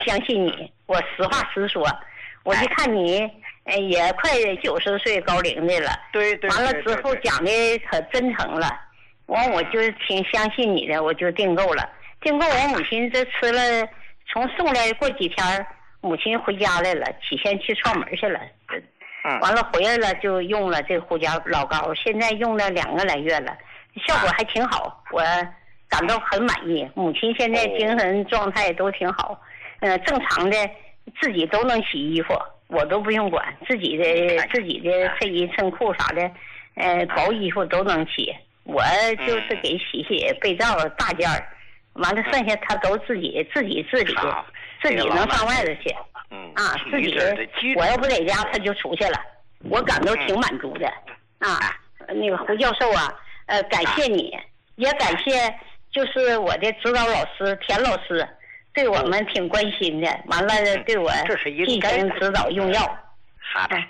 相信你，我实话实说。我就看你，也快90岁高龄的了。 对。 完了之后讲的可真诚了，我就挺相信你的，我就订购了。订购我母亲这吃了，从送来过几天，母亲回家来了，起先去串门去了。完了回来了就用了这个胡椒老膏，现在用了2个来月了，效果还挺好，我感到很满意。母亲现在精神状态都挺好，正常的自己都能洗衣服，我都不用管，自己的衬衣衬裤啥的，薄衣服都能洗，我就是给洗被罩大件儿，完了剩下他都自己自己能上外头去。自己我要不在家他就出去了，我感到挺满足的。那个胡教授啊，感谢你，也感谢就是我的指导老师田老师，对我们挺关心的，完了对我进行指导用药。 好的，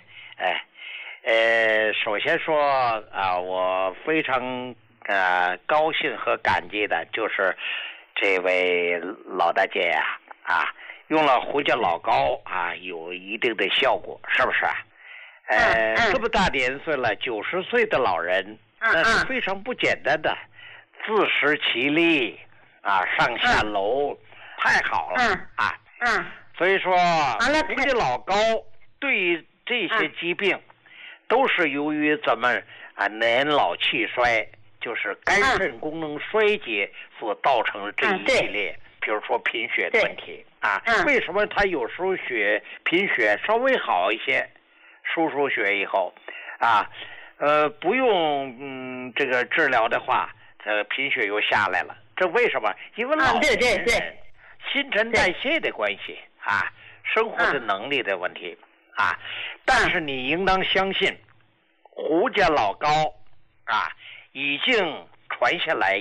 首先说我非常高兴和感激的就是这位老大姐呀，用了胡椒老膏有一定的效果，是不是？这么大年岁了，90岁的老人，那是非常不简单的，自食其力上下楼，太好了所以说胡椒老膏对于这些疾病，都是由于咱们年老气衰，就是肝肾功能衰竭所造成的这一系列。比如说贫血的问题为什么他有时候贫血稍微好一些，输血以后不用这个治疗的话，贫血又下来了，这为什么？因为老年人新陈代谢的关系生活的能力的问题但是你应当相信，胡椒老膏已经传下来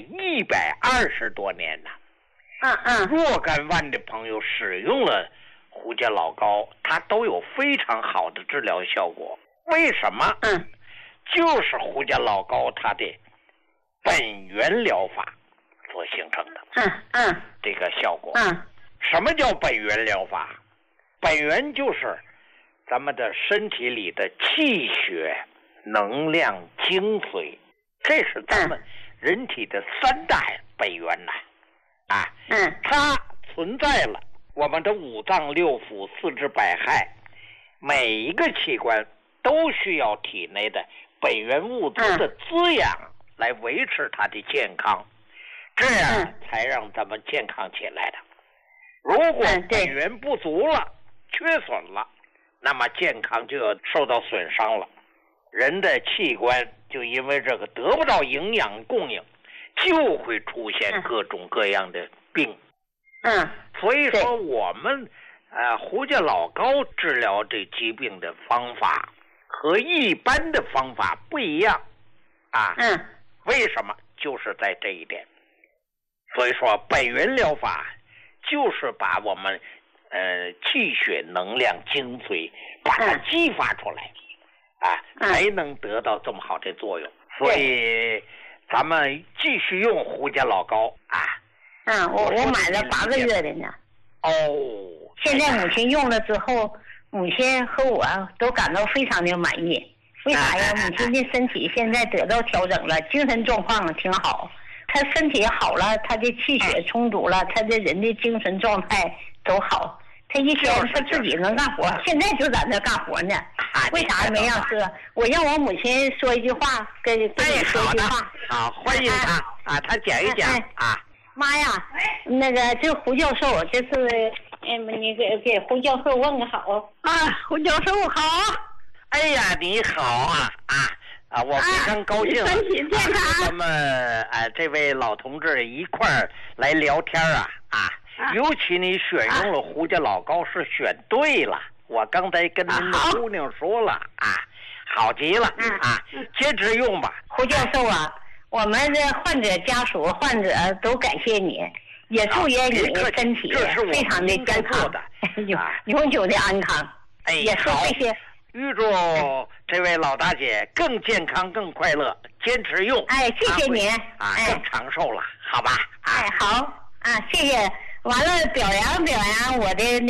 120多年了。若干万的朋友使用了胡椒老膏，它都有非常好的治疗效果。为什么？就是胡椒老膏它的本源疗法所形成的。这个效果。什么叫本源疗法？本源就是咱们的身体里的气血、能量、精髓，这是咱们人体的3大本源呐。它存在了我们的5脏6腑、4肢百骸，每一个器官都需要体内的本源物质的滋养来维持它的健康，这样才让咱们健康起来的。如果本源不足了、缺损了，那么健康就要受到损伤了，人的器官就因为这个得不到营养供应，就会出现各种各样的病。所以说我们胡椒老膏治疗这疾病的方法和一般的方法不一样为什么？就是在这一点。所以说本源疗法就是把我们气血、能量、精髓把它激发出来才能得到这么好的作用。所以咱们继续用胡椒老膏我买了8个月的呢。现在母亲用了之后，母亲和我都感到非常的满意。为啥呀？母亲的身体现在得到调整了，精神状况挺好，她身体好了，她的气血充足了，她的人的精神状态都好。她一天她自己能干活，现在就在那干活呢。为啥没让说？我让我母亲说一句话，跟你说一句话。 好，欢迎她她讲一讲妈呀，那个这胡教授，这是你给胡教授问个好胡教授好。哎呀，你好我非常高兴身体健康。 咱们这位老同志一块儿来聊天尤其你选用了胡椒老膏是选对了，我刚才跟您的姑娘说了好极了接着用吧。 胡教授我们的患者家属、患者都感谢你，也祝愿你身体非常的健康，永久的安康。也是这些。 预祝这位老大姐更健康、更快乐，坚持用。 谢谢您。 更长寿了，好吧？ 好谢谢完了表扬我的